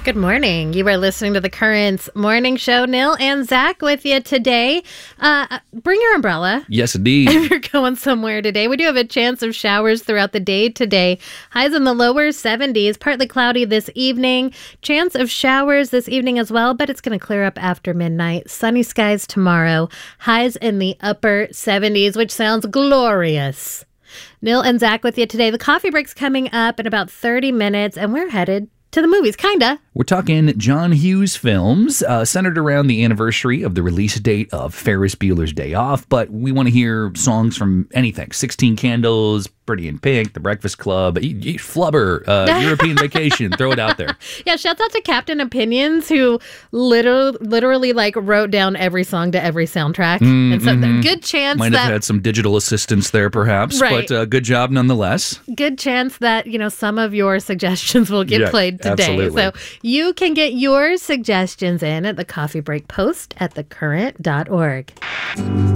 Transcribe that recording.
Good morning. You are listening to The Currents Morning Show. Neil and Zach with you today. Bring your umbrella. Yes, indeed. If you're going somewhere today. We do have a chance of showers throughout the day today. Highs in the lower 70s, partly cloudy this evening. Chance of showers this evening as well, but it's going to clear up after midnight. Sunny skies tomorrow. Highs in the upper 70s, which sounds glorious. Neil and Zach with you today. The coffee break's coming up in about 30 minutes, and we're headed to the movies, kinda. We're talking John Hughes films centered around the anniversary of the release date of Ferris Bueller's Day Off, but we want to hear songs from anything. 16 Candles, Pretty in Pink, The Breakfast Club, Flubber, European Vacation. Throw it out there. Yeah, shouts out to Captain Opinions, who literally like wrote down every song to every soundtrack. And so good chance Might have had some digital assistance there, perhaps, right. But good job nonetheless. Good chance that, some of your suggestions will get played today. Absolutely. So you can get your suggestions in at the Coffee Break Post at thecurrent.org.